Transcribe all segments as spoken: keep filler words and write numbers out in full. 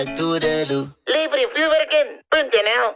Lever je vuurwerk in punt n l.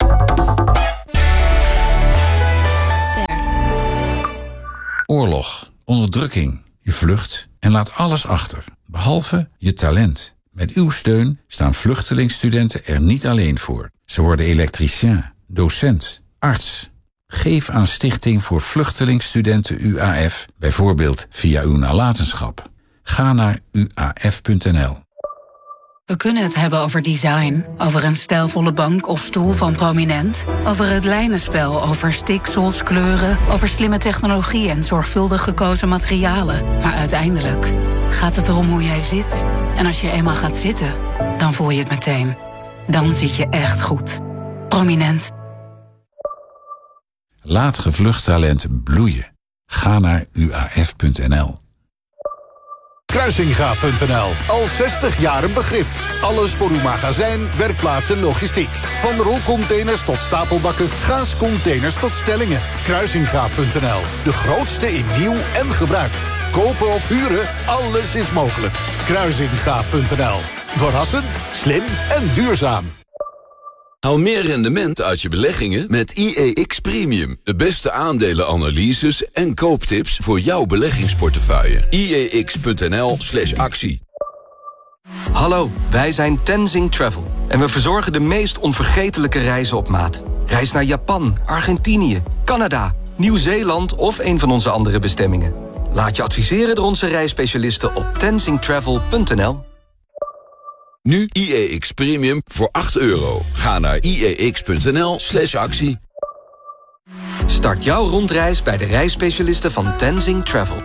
Oorlog, onderdrukking, je vlucht en laat alles achter, behalve je talent. Met uw steun staan vluchtelingstudenten er niet alleen voor. Ze worden elektricien, docent, arts. Geef aan Stichting voor Vluchtelingstudenten U A F, bijvoorbeeld via uw nalatenschap. Ga naar u a f punt n l. We kunnen het hebben over design, over een stijlvolle bank of stoel van Prominent, over het lijnenspel, over stiksels, kleuren, over slimme technologie en zorgvuldig gekozen materialen. Maar uiteindelijk gaat het erom hoe jij zit. En als je eenmaal gaat zitten, dan voel je het meteen. Dan zit je echt goed. Prominent. Laat gevlucht talent bloeien. Ga naar u a f punt n l. Kruisinga punt n l. Al zestig jaar een begrip. Alles voor uw magazijn, werkplaats en logistiek. Van rolcontainers tot stapelbakken, gaascontainers tot stellingen. Kruisinga punt n l. De grootste in nieuw en gebruikt. Kopen of huren, alles is mogelijk. Kruisinga punt n l. Verrassend, slim en duurzaam. Haal meer rendement uit je beleggingen met I E X Premium. De beste aandelenanalyses en kooptips voor jouw beleggingsportefeuille. i e x punt n l slash actie. Hallo, wij zijn Tenzing Travel. En we verzorgen de meest onvergetelijke reizen op maat. Reis naar Japan, Argentinië, Canada, Nieuw-Zeeland of een van onze andere bestemmingen. Laat je adviseren door onze reisspecialisten op tenzing travel punt n l. Nu I E X Premium voor acht euro. Ga naar i e x punt n l slash actie. Start jouw rondreis bij de reisspecialisten van Tenzing Travel.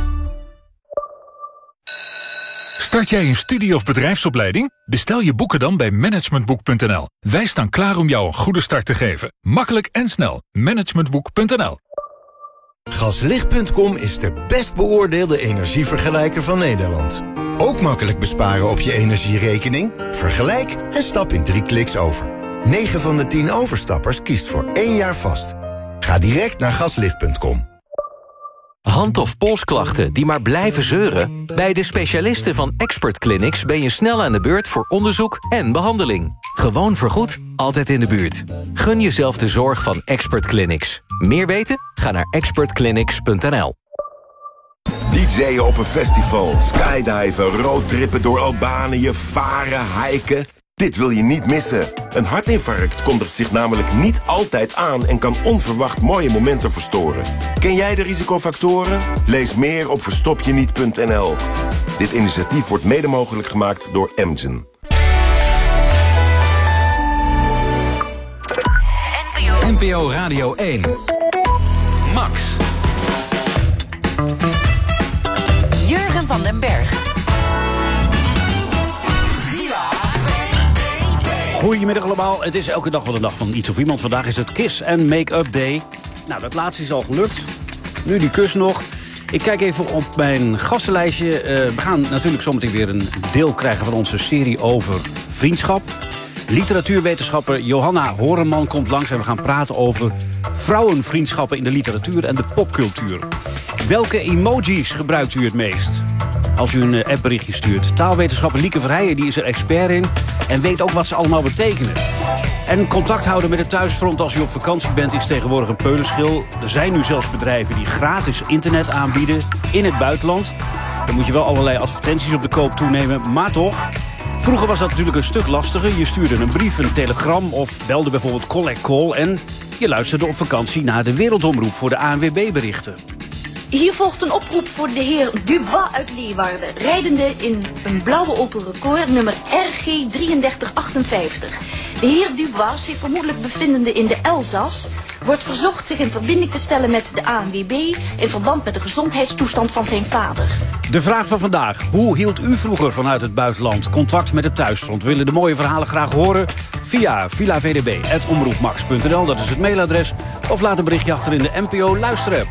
Start jij een studie- of bedrijfsopleiding? Bestel je boeken dan bij managementboek punt n l. Wij staan klaar om jou een goede start te geven. Makkelijk en snel. managementboek punt n l. Gaslicht punt com is de best beoordeelde energievergelijker van Nederland. Ook makkelijk besparen op je energierekening? Vergelijk en stap in drie kliks over. negen van de tien overstappers kiest voor één jaar vast. Ga direct naar gaslicht punt com. Hand- of polsklachten die maar blijven zeuren? Bij de specialisten van Expert Clinics ben je snel aan de beurt voor onderzoek en behandeling. Gewoon vergoed, altijd in de buurt. Gun jezelf de zorg van Expert Clinics. Meer weten? Ga naar expert clinics punt n l. D J'en op een festival, skydiven, roadtrippen door Albanië, varen, hiken. Dit wil je niet missen. Een hartinfarct kondigt zich namelijk niet altijd aan en kan onverwacht mooie momenten verstoren. Ken jij de risicofactoren? Lees meer op verstopjeniet punt n l. Dit initiatief wordt mede mogelijk gemaakt door Amgen. N P O Radio één. Max. Jurgen van den Berg. Goedemiddag allemaal, het is elke dag wel de dag van iets of iemand. Vandaag is het Kiss en Make-up Day. Nou, dat laatste is al gelukt. Nu die kus nog. Ik kijk even op mijn gastenlijstje. Uh, we gaan natuurlijk zometeen weer een deel krijgen van onze serie over vriendschap. Literatuurwetenschapper Johanna Horeman komt langs en we gaan praten over vrouwenvriendschappen in de literatuur en de popcultuur. Welke emojis gebruikt u het meest als u een appberichtje stuurt? Taalwetenschapper Lieke Verheijen, die is er expert in en weet ook wat ze allemaal betekenen. En contact houden met het thuisfront als u op vakantie bent is tegenwoordig een peulenschil. Er zijn nu zelfs bedrijven die gratis internet aanbieden in het buitenland. Dan moet je wel allerlei advertenties op de koop toenemen, maar toch. Vroeger was dat natuurlijk een stuk lastiger. Je stuurde een brief, een telegram of belde bijvoorbeeld Collect Call en je luisterde op vakantie naar de Wereldomroep voor de A N W B-berichten. Hier volgt een oproep voor de heer Dubois uit Leeuwarden, rijdende in een blauwe Opel Record, nummer R G drieëndertig achtenvijftig. De heer Dubois, zich vermoedelijk bevindende in de Elzas, wordt verzocht zich in verbinding te stellen met de A N W B in verband met de gezondheidstoestand van zijn vader. De vraag van vandaag. Hoe hield u vroeger vanuit het buitenland contact met het thuisfront? We willen de mooie verhalen graag horen via villa v d b apenstaartje omroepmax punt n l. Dat is het mailadres. Of laat een berichtje achter in de N P O luisterapp.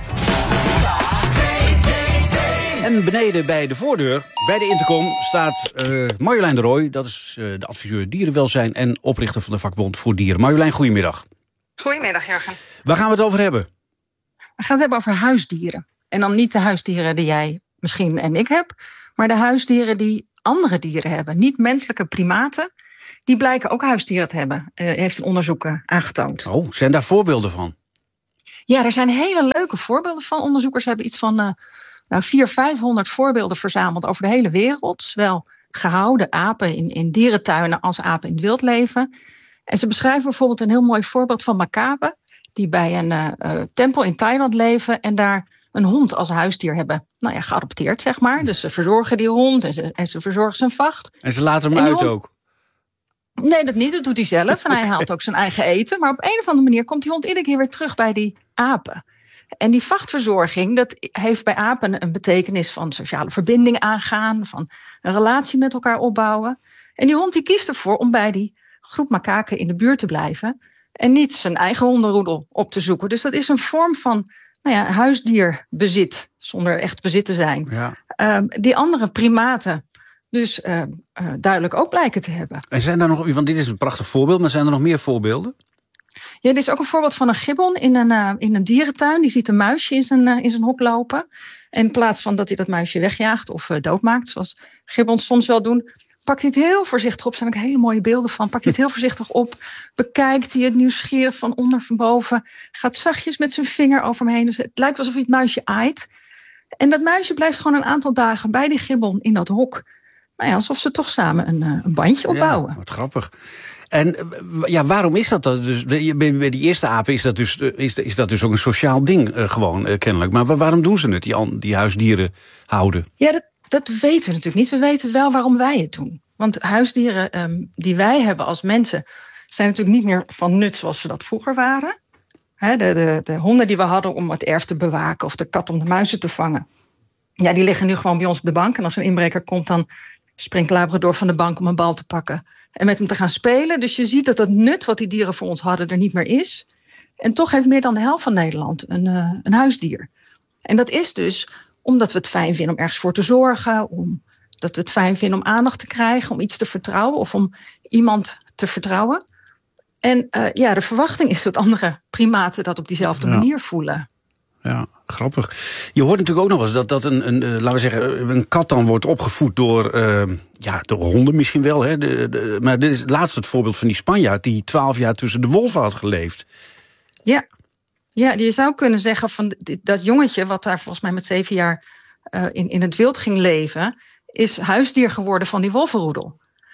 En beneden bij de voordeur, bij de intercom, staat uh, Marjolein de Rooij. Dat is uh, de adviseur dierenwelzijn en oprichter van de vakbond voor dieren. Marjolein, goedemiddag. Goedemiddag, Jurgen. Waar gaan we het over hebben? We gaan het hebben over huisdieren. En dan niet de huisdieren die jij misschien en ik heb, maar de huisdieren die andere dieren hebben. Niet menselijke primaten, die blijken ook huisdieren te hebben, uh, heeft een onderzoek uh, aangetoond. Oh, zijn daar voorbeelden van? Ja, er zijn hele leuke voorbeelden van. Onderzoekers hebben iets van uh, nou, vierhonderd, vijfhonderd voorbeelden verzameld over de hele wereld. Zowel gehouden apen in, in dierentuinen als apen in het wildleven. En ze beschrijven bijvoorbeeld een heel mooi voorbeeld van makaken, die bij een uh, uh, tempel in Thailand leven en daar een hond als huisdier hebben, nou ja, geadopteerd, zeg maar. Dus ze verzorgen die hond en ze, en ze verzorgen zijn vacht. En ze laten hem en uit hond... ook? Nee, dat niet. Dat doet hij zelf. En hij haalt ook zijn eigen eten. Maar op een of andere manier komt die hond iedere keer weer terug bij die apen. En die vachtverzorging, dat heeft bij apen een betekenis van sociale verbinding aangaan, van een relatie met elkaar opbouwen. En die hond die kiest ervoor om bij die groep makaken in de buurt te blijven en niet zijn eigen hondenroedel op te zoeken. Dus dat is een vorm van nou ja, huisdierbezit, zonder echt bezit te zijn. Ja. Uh, die andere primaten dus uh, uh, duidelijk ook blijken te hebben. En zijn daar nog, want dit is een prachtig voorbeeld, maar zijn er nog meer voorbeelden? Ja, dit is ook een voorbeeld van een gibbon in een, uh, in een dierentuin. Die ziet een muisje in zijn, uh, in zijn hok lopen. En in plaats van dat hij dat muisje wegjaagt of uh, doodmaakt, zoals gibbons soms wel doen, pakt hij het heel voorzichtig op. Er zijn ook hele mooie beelden van. Pakt hij het heel voorzichtig op. Bekijkt hij het nieuwsgierig van onder van boven. Gaat zachtjes met zijn vinger over hem heen. Dus het lijkt alsof hij het muisje aait. En dat muisje blijft gewoon een aantal dagen bij die gibbon in dat hok. Nou ja, alsof ze toch samen een, uh, een bandje opbouwen. Ja, wat grappig. En ja, waarom is dat dan? Dus bij die eerste apen is dat dus, is, is dat dus ook een sociaal ding uh, gewoon uh, kennelijk. Maar waarom doen ze het, die, die huisdieren houden? Ja, dat, dat weten we natuurlijk niet. We weten wel waarom wij het doen. Want huisdieren um, die wij hebben als mensen zijn natuurlijk niet meer van nut zoals ze dat vroeger waren. He, de, de, de honden die we hadden om het erf te bewaken of de kat om de muizen te vangen. Ja, die liggen nu gewoon bij ons op de bank. En als een inbreker komt, dan springt Labrador van de bank om een bal te pakken en met hem te gaan spelen. Dus je ziet dat het nut wat die dieren voor ons hadden er niet meer is. En toch heeft meer dan de helft van Nederland een, uh, een huisdier. En dat is dus omdat we het fijn vinden om ergens voor te zorgen, om, dat we het fijn vinden om aandacht te krijgen, om iets te vertrouwen of om iemand te vertrouwen. En uh, ja, de verwachting is dat andere primaten dat op diezelfde ja. manier voelen. Ja, grappig. Je hoort natuurlijk ook nog eens dat, dat een, een, uh, laten we zeggen, een kat dan wordt opgevoed door, uh, ja, door honden misschien wel. Hè? De, de, maar dit is het laatste het voorbeeld van die Spanjaard die twaalf jaar tussen de wolven had geleefd. Ja, ja, je zou kunnen zeggen van dat jongetje wat daar volgens mij met zeven jaar uh, in, in het wild ging leven, is huisdier geworden van die wolvenroedel.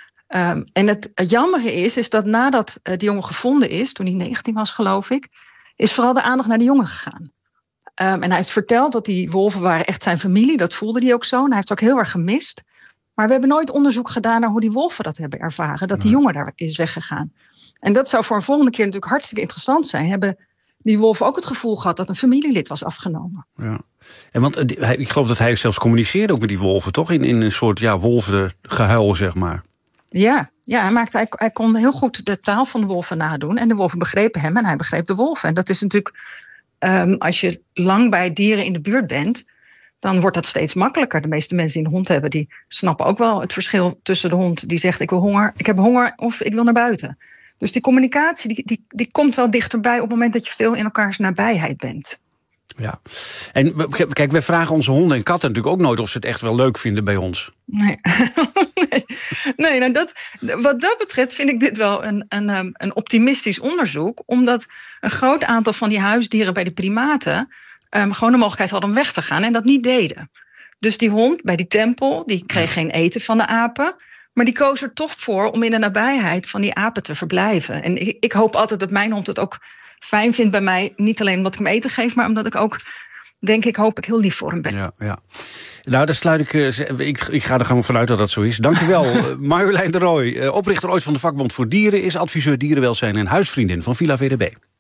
Um, en het, het jammere is, is dat nadat uh, die jongen gevonden is, toen hij negentien was geloof ik, is vooral de aandacht naar die jongen gegaan. Um, en hij heeft verteld dat die wolven waren echt zijn familie, dat voelde hij ook zo. En hij heeft het ook heel erg gemist. Maar we hebben nooit onderzoek gedaan naar hoe die wolven dat hebben ervaren, dat die jongen daar is weggegaan. En dat zou voor een volgende keer natuurlijk hartstikke interessant zijn. Hebben die wolven ook het gevoel gehad dat een familielid was afgenomen? Ja. En want ik geloof dat hij zelfs communiceerde ook met die wolven, toch? In, in een soort ja, wolvengehuil, zeg maar. Ja, ja hij, maakte, hij, hij kon heel goed de taal van de wolven nadoen. En de wolven begrepen hem en hij begreep de wolven. En dat is natuurlijk, um, als je lang bij dieren in de buurt bent, dan wordt dat steeds makkelijker. De meeste mensen die een hond hebben, die snappen ook wel het verschil tussen de hond die zegt ik wil honger, ik heb honger of ik wil naar buiten. Dus die communicatie die, die, die komt wel dichterbij op het moment dat je veel in elkaars nabijheid bent. Ja, en kijk, wij vragen onze honden en katten natuurlijk ook nooit of ze het echt wel leuk vinden bij ons. Nee, nee, nee nou dat, wat dat betreft vind ik dit wel een, een, een optimistisch onderzoek, omdat een groot aantal van die huisdieren bij de primaten um, gewoon de mogelijkheid hadden om weg te gaan en dat niet deden. Dus die hond bij die tempel, die kreeg geen eten van de apen, maar die koos er toch voor om in de nabijheid van die apen te verblijven. En ik, ik hoop altijd dat mijn hond het ook fijn vindt bij mij. Niet alleen omdat ik hem eten geef, maar omdat ik ook, denk ik, hoop ik heel lief voor hem ben. Ja, ja. Nou, daar sluit ik, ik... Ik ga er gewoon vanuit dat dat zo is. Dank u wel, Marjolein de Rooij. Oprichter ooit van de vakbond voor dieren, is adviseur dierenwelzijn en huisvriendin van Villa V D B.